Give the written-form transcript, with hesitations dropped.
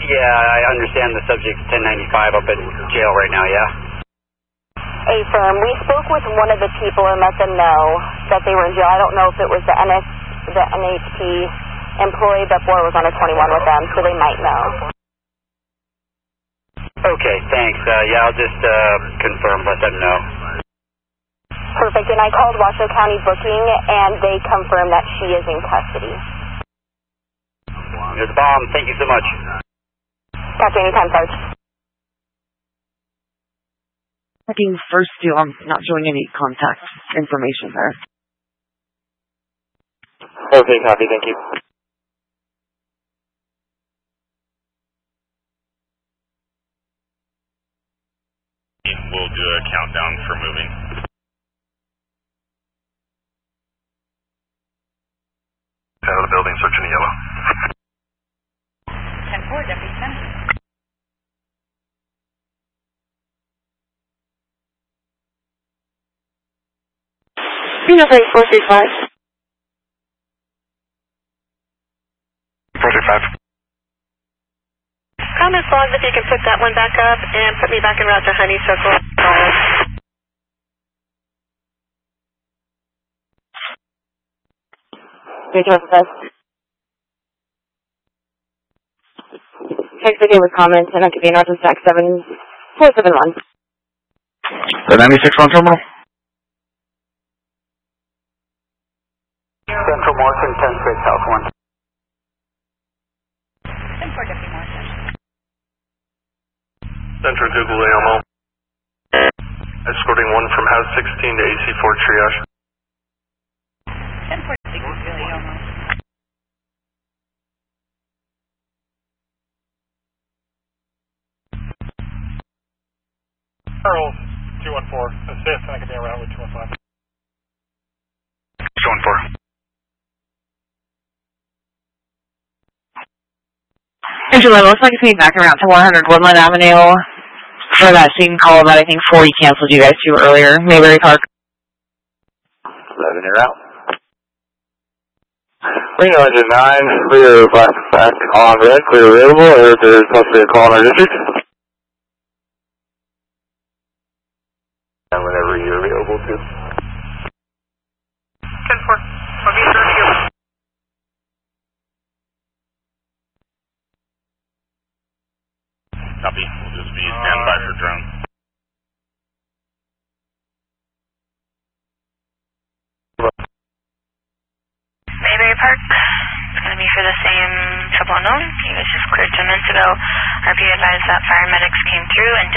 Yeah, I understand the subject's 1095 up in jail right now, yeah? Affirm. We spoke with one of the people and let them know that they were in jail. I don't know if it was the NHP employee, but Bohr was on a 21 with them, so they might know. Okay, thanks. Yeah, I'll just confirm, let them know. Perfect. And I called Washoe County Booking, and they confirmed that she is in custody. You're the bomb. Thank you so much. Gotcha. Anytime, Sarge. Checking first due. I'm not showing any contact information there. Okay, copy. Thank you. We'll do a countdown for moving. Out of the building, searching the yellow. 10-4, Deputy Center. Unit 435. 435. Comments log if you can put that one back up and put me back en route to Honeysuckle. Text video with comments, and that could be north of stack 7471. The 96-1 terminal. Central Morrison, 10th Street, South 1. 10-4, Deputy Morrison. Central Google AMO. Escorting one from House 16 to AC4 triage. 10-4, Deputy Morrison. Earl, 214. Assist, and I can be around with 215. 214. Angela, looks like it's me back around to 100 Woodland Avenue for that same call that I think 40 canceled you guys to earlier. Mayberry Park. 11, you're out. Reno Engine 9, clear back on red, clear available, or if there's possibly a call in our district. And whenever you're available to. 10-4. I'll get your here. Copy. We'll just be standby for drone. Mayberry Park. It's going to be for the same triple unknown. You guys just cleared 10 minutes ago. RP advised that paramedics came through and